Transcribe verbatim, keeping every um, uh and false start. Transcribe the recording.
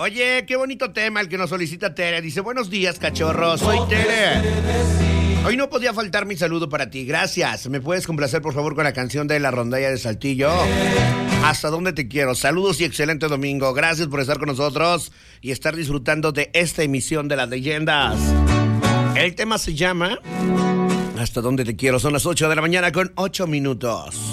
Oye, qué bonito tema el que nos solicita Tere. Dice, buenos días, cachorro, soy Tere. Hoy no podía faltar mi saludo para ti, gracias. ¿Me puedes complacer, por favor, con la canción de La Rondalla de Saltillo? ¿Hasta dónde te quiero? Saludos y excelente domingo. Gracias por estar con nosotros y estar disfrutando de esta emisión de Las Leyendas. El tema se llama Hasta dónde te quiero. Son las ocho de la mañana con ocho minutos.